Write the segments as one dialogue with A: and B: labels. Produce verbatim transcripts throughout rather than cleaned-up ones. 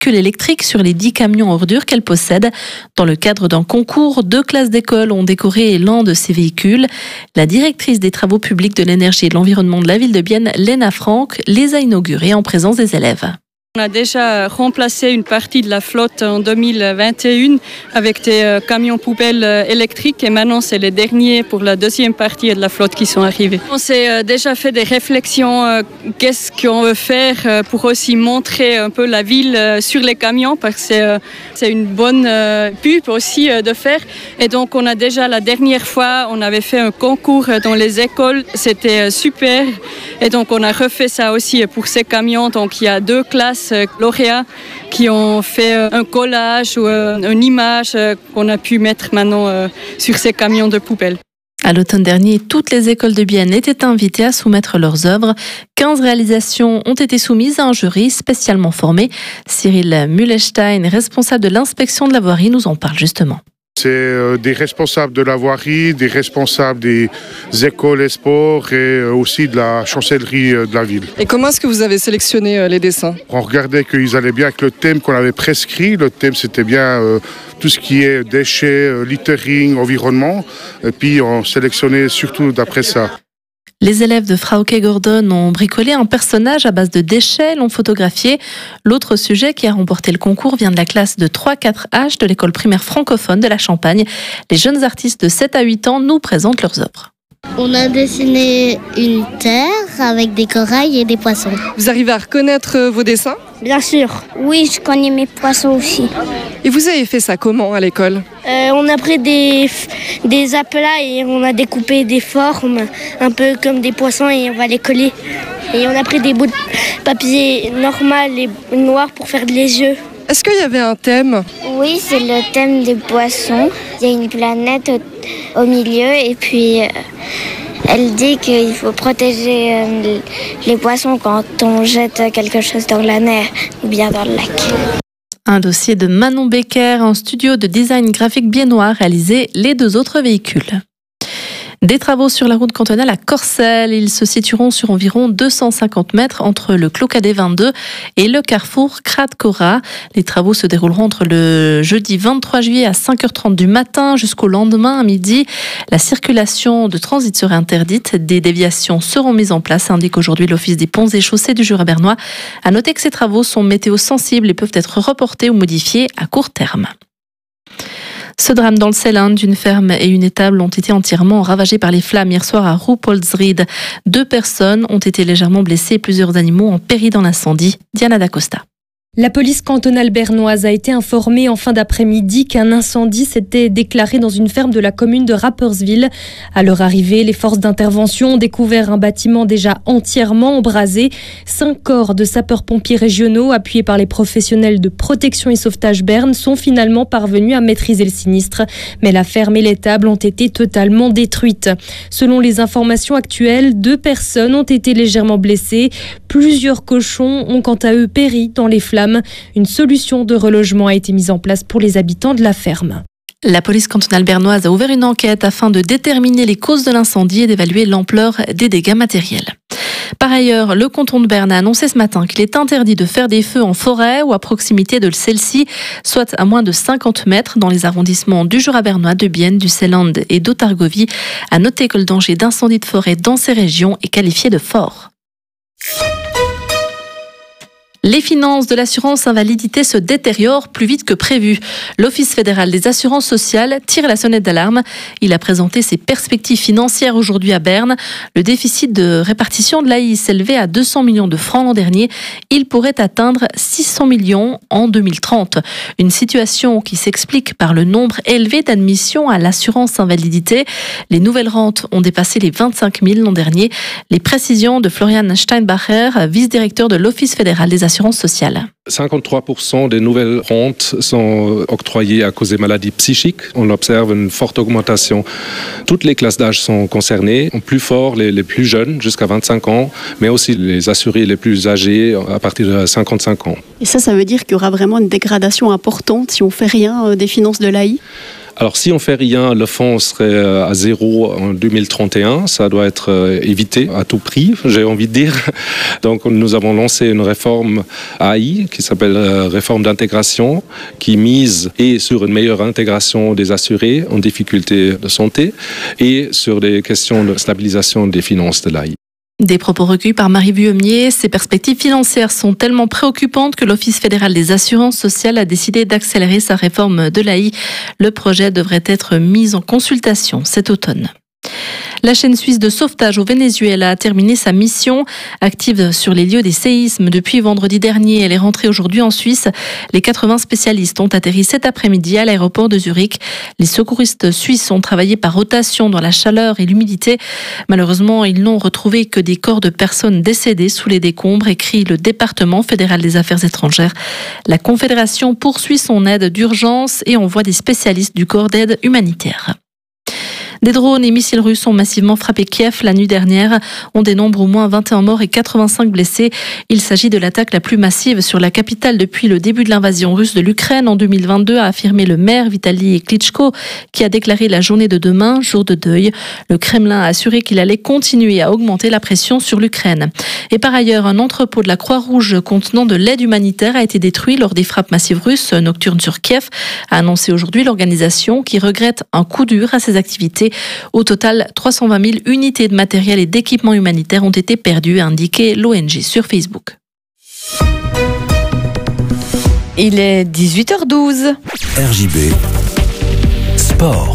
A: que l'électrique sur les dix camions ordures qu'elle possède. Dans le cadre d'un concours, deux classes d'école ont décoré l'un de ces véhicules. La directrice des travaux publics de l'énergie et de l'environnement de la ville de Bienne, Lena Frank, les a inaugurés en présence des élèves.
B: On a déjà remplacé une partie de la flotte en deux mille vingt et un avec des camions poubelles électriques et maintenant c'est les derniers pour la deuxième partie de la flotte qui sont arrivés. On s'est déjà fait des réflexions, qu'est-ce qu'on veut faire pour aussi montrer un peu la ville sur les camions parce que c'est une bonne pub aussi de faire. Et donc on a déjà la dernière fois, on avait fait un concours dans les écoles, c'était super. Et donc on a refait ça aussi pour ces camions, donc il y a deux classes lauréats qui ont fait un collage ou une image qu'on a pu mettre maintenant sur ces camions de poubelle.
A: À l'automne dernier, toutes les écoles de Bienne étaient invitées à soumettre leurs œuvres. quinze réalisations ont été soumises à un jury spécialement formé. Cyril Mühlestein, responsable de l'inspection de la voirie, nous en parle justement.
C: C'est des responsables de la voirie, des responsables des écoles et sports et aussi de la chancellerie de la ville.
D: Et comment est-ce que vous avez sélectionné les dessins ?
C: On regardait qu'ils allaient bien avec le thème qu'on avait prescrit. Le thème, c'était bien euh, tout ce qui est déchets, euh, littering, environnement. Et puis on sélectionnait surtout d'après ça.
A: Les élèves de Frauke Gordon ont bricolé un personnage à base de déchets, l'ont photographié. L'autre sujet qui a remporté le concours vient de la classe de trois quatre H de l'école primaire francophone de la Champagne. Les jeunes artistes de sept à huit ans nous présentent leurs œuvres.
E: On a dessiné une terre avec des corails et des poissons.
D: Vous arrivez à reconnaître vos dessins ?
E: Bien sûr. Oui, je connais mes poissons aussi.
D: Et vous avez fait ça comment à l'école ?
E: euh, On a pris des, des aplats et on a découpé des formes, un peu comme des poissons et on va les coller. Et on a pris des bouts de papier normal et noir pour faire les yeux.
D: Est-ce qu'il y avait un thème ?
E: Oui, c'est le thème des poissons. Il y a une planète au, au milieu et puis... Euh, Elle dit qu'il faut protéger les poissons quand on jette quelque chose dans la mer ou bien dans le lac.
A: Un dossier de Manon Becker, un studio de design graphique biennois a réalisé les deux autres véhicules. Des travaux sur la route cantonale à Corcelles. Ils se situeront sur environ deux cent cinquante mètres entre le Clos Cadet vingt-deux et le carrefour Crade-Cora. Les travaux se dérouleront entre le jeudi vingt-trois juillet à cinq heures trente du matin jusqu'au lendemain à midi. La circulation de transit serait interdite. Des déviations seront mises en place, indique aujourd'hui l'Office des ponts et chaussées du Jura bernois. À noter que ces travaux sont météo-sensibles et peuvent être reportés ou modifiés à court terme. Ce drame dans le Seeland, une ferme et une étable ont été entièrement ravagées par les flammes hier soir à Ruppoldsried. Deux personnes ont été légèrement blessées et plusieurs animaux ont péri dans l'incendie. Diana D'Acosta.
F: La police cantonale bernoise a été informée en fin d'après-midi qu'un incendie s'était déclaré dans une ferme de la commune de Rapperswil. À leur arrivée, les forces d'intervention ont découvert un bâtiment déjà entièrement embrasé. Cinq corps de sapeurs-pompiers régionaux, appuyés par les professionnels de protection et sauvetage Berne, sont finalement parvenus à maîtriser le sinistre. Mais la ferme et l'étable ont été totalement détruites. Selon les informations actuelles, deux personnes ont été légèrement blessées. Plusieurs cochons ont quant à eux péri dans les flammes. Une solution de relogement a été mise en place pour les habitants de la ferme.
A: La police cantonale bernoise a ouvert une enquête afin de déterminer les causes de l'incendie et d'évaluer l'ampleur des dégâts matériels. Par ailleurs, le canton de Berne a annoncé ce matin qu'il est interdit de faire des feux en forêt ou à proximité de celle-ci, soit à moins de cinquante mètres dans les arrondissements du Jura bernois, de Bienne, du Seeland et d'Otargovie. À noter que le danger d'incendie de forêt dans ces régions est qualifié de fort. Les finances de l'assurance invalidité se détériorent plus vite que prévu. L'Office fédéral des assurances sociales tire la sonnette d'alarme. Il a présenté ses perspectives financières aujourd'hui à Berne. Le déficit de répartition de l'A I s'élevait à deux cents millions de francs l'an dernier. Il pourrait atteindre six cents millions en deux mille trente. Une situation qui s'explique par le nombre élevé d'admissions à l'assurance invalidité. Les nouvelles rentes ont dépassé les vingt-cinq mille l'an dernier. Les précisions de Florian Steinbacher, vice-directeur de l'Office fédéral des assurances sociale.
G: cinquante-trois pour cent des nouvelles rentes sont octroyées à cause des maladies psychiques. On observe une forte augmentation. Toutes les classes d'âge sont concernées, en plus fort les, les plus jeunes, jusqu'à vingt-cinq ans, mais aussi les assurés les plus âgés à partir de cinquante-cinq ans.
H: Et ça, ça veut dire qu'il y aura vraiment une dégradation importante si on ne fait rien des finances de l'A I ?
G: Alors si on fait rien, le fonds serait à zéro en deux mille trente et un. Ça doit être évité à tout prix, j'ai envie de dire. Donc nous avons lancé une réforme A I qui s'appelle réforme d'intégration, qui mise et sur une meilleure intégration des assurés en difficulté de santé et sur des questions de stabilisation des finances de l'A I.
A: Des propos recueillis par Marie Vuillemier. Ces perspectives financières sont tellement préoccupantes que l'Office fédéral des assurances sociales a décidé d'accélérer sa réforme de l'A I. Le projet devrait être mis en consultation cet automne. La chaîne suisse de sauvetage au Venezuela a terminé sa mission. Active sur les lieux des séismes depuis vendredi dernier, elle est rentrée aujourd'hui en Suisse. Les quatre-vingts spécialistes ont atterri cet après-midi à l'aéroport de Zurich. Les secouristes suisses ont travaillé par rotation dans la chaleur et l'humidité. Malheureusement, ils n'ont retrouvé que des corps de personnes décédées sous les décombres, écrit le département fédéral des affaires étrangères. La Confédération poursuit son aide d'urgence et envoie des spécialistes du corps d'aide humanitaire. Des drones et missiles russes ont massivement frappé Kiev la nuit dernière. On dénombre au moins vingt et un morts et quatre-vingt-cinq blessés. Il s'agit de l'attaque la plus massive sur la capitale depuis le début de l'invasion russe de l'Ukraine en deux mille vingt-deux, a affirmé le maire Vitaly Klitschko, qui a déclaré la journée de demain, jour de deuil. Le Kremlin a assuré qu'il allait continuer à augmenter la pression sur l'Ukraine. Et par ailleurs, un entrepôt de la Croix-Rouge contenant de l'aide humanitaire a été détruit lors des frappes massives russes nocturnes sur Kiev, a annoncé aujourd'hui l'organisation qui regrette un coup dur à ses activités. Au total, trois cent vingt mille unités de matériel et d'équipements humanitaires ont été perdues, a indiqué l'O N G sur Facebook.
H: Il est dix-huit heures douze.
I: R J B Sport.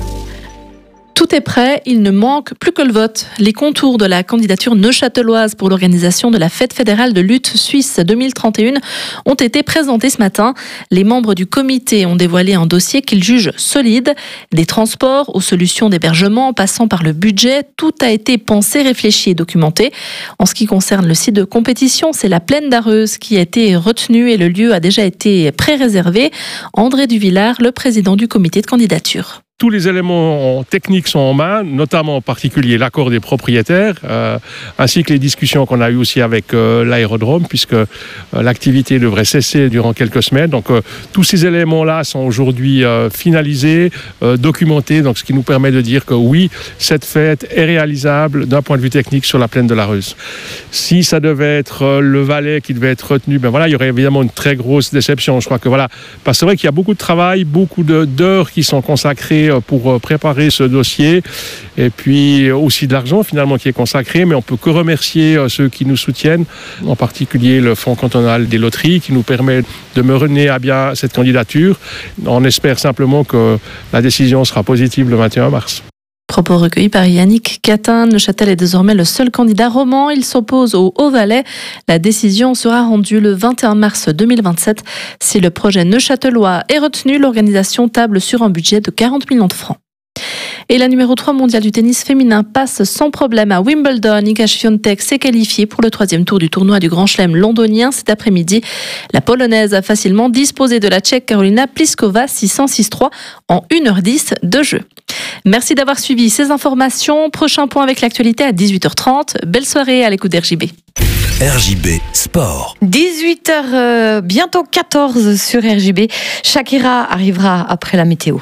A: Tout est prêt, il ne manque plus que le vote. Les contours de la candidature neuchâteloise pour l'organisation de la Fête fédérale de lutte suisse deux mille trente et un ont été présentés ce matin. Les membres du comité ont dévoilé un dossier qu'ils jugent solide. Des transports aux solutions d'hébergement en passant par le budget, tout a été pensé, réfléchi et documenté. En ce qui concerne le site de compétition, c'est la Plaine d'Arreuse qui a été retenue et le lieu a déjà été pré-réservé. André Duvillard, le président du comité de candidature.
J: Tous les éléments techniques sont en main, notamment en particulier l'accord des propriétaires, euh, ainsi que les discussions qu'on a eues aussi avec euh, l'aérodrome, puisque euh, l'activité devrait cesser durant quelques semaines. Donc euh, tous ces éléments-là sont aujourd'hui euh, finalisés, euh, documentés, donc ce qui nous permet de dire que oui, cette fête est réalisable d'un point de vue technique sur la plaine de l'Arreuse. Si ça devait être euh, le Valais qui devait être retenu, ben voilà, il y aurait évidemment une très grosse déception. Je crois que voilà, parce que c'est vrai qu'il y a beaucoup de travail, beaucoup de, d'heures qui sont consacrées pour préparer ce dossier, et puis aussi de l'argent finalement qui est consacré, mais on peut que remercier ceux qui nous soutiennent, en particulier le Fonds cantonal des loteries qui nous permet de mener à bien cette candidature. On espère simplement que la décision sera positive le vingt et un mars.
A: Propos recueillis par Yannick Catin. Neuchâtel est désormais le seul candidat roman. Il s'oppose au Haut-Valais. La décision sera rendue le vingt et un mars deux mille vingt-sept. Si le projet neuchâtelois est retenu, l'organisation table sur un budget de quarante millions de francs. Et la numéro trois mondiale du tennis féminin passe sans problème à Wimbledon. Iga Świątek s'est qualifiée pour le troisième tour du tournoi du Grand Chelem londonien cet après-midi. La Polonaise a facilement disposé de la Tchèque Karolina Pliskova six cent six trois en une heure dix de jeu. Merci d'avoir suivi ces informations. Prochain point avec l'actualité à dix-huit heures trente. Belle soirée à l'écoute d'R J B.
I: R J B Sport.
H: dix-huit heures, euh, bientôt quatorze sur R J B. Shakira arrivera après la météo.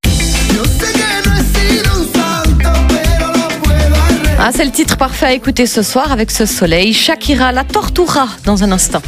H: Ah, c'est le titre parfait à écouter ce soir avec ce soleil. Shakira la tortura dans un instant.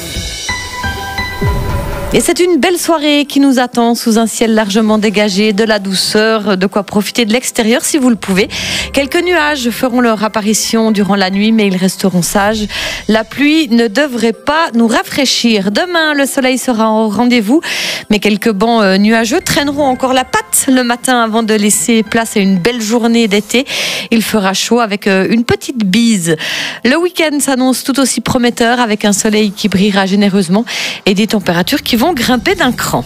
H: Et c'est une belle soirée qui nous attend sous un ciel largement dégagé, de la douceur, de quoi profiter de l'extérieur si vous le pouvez. Quelques nuages feront leur apparition durant la nuit, mais ils resteront sages. La pluie ne devrait pas nous rafraîchir. Demain, le soleil sera au rendez-vous, mais quelques bancs nuageux traîneront encore la patte le matin avant de laisser place à une belle journée d'été. Il fera chaud avec une petite bise. Le week-end s'annonce tout aussi prometteur avec un soleil qui brillera généreusement et des températures qui vont grimper d'un cran.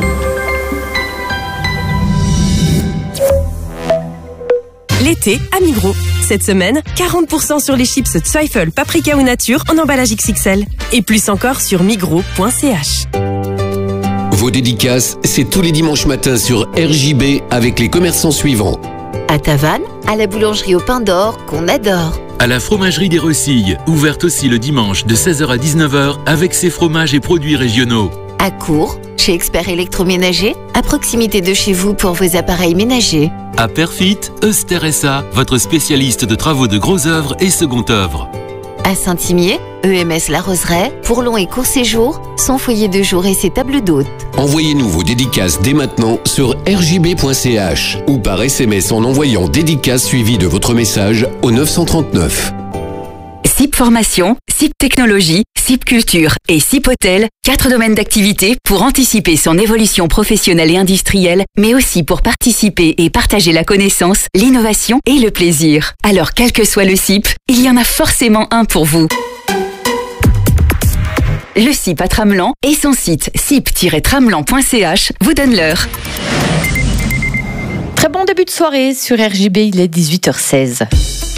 K: L'été à Migros. Cette semaine, quarante pour cent sur les chips Zweifel, paprika ou nature en emballage X X L. Et plus encore sur migros point c h.
L: Vos dédicaces, c'est tous les dimanches matins sur R J B avec les commerçants suivants.
M: À Tavannes, à la boulangerie au pain d'or qu'on adore.
N: À la fromagerie des Recilles, ouverte aussi le dimanche de seize heures à dix-neuf heures avec ses fromages et produits régionaux.
M: À Cours, chez Expert Électroménager, à proximité de chez vous pour vos appareils ménagers.
N: À Perfit, Euster S A, votre spécialiste de travaux de gros œuvres et second œuvre.
M: À Saint-Imier, E M S La Roseraie, pour long et court séjour, son foyer de jour et ses tables d'hôtes.
L: Envoyez-nous vos dédicaces dès maintenant sur r j b point c h ou par S M S en envoyant dédicace suivi de votre message au neuf cent trente-neuf.
O: S I P Formation, S I P Technologie, S I P Culture et S I P Hôtel, quatre domaines d'activité pour anticiper son évolution professionnelle et industrielle, mais aussi pour participer et partager la connaissance, l'innovation et le plaisir. Alors, quel que soit le S I P, il y en a forcément un pour vous. Le S I P à Tramelan et son site s i p tiret tramelan point c h vous donnent l'heure.
H: Très bon début de soirée sur R J B, il est dix-huit heures seize.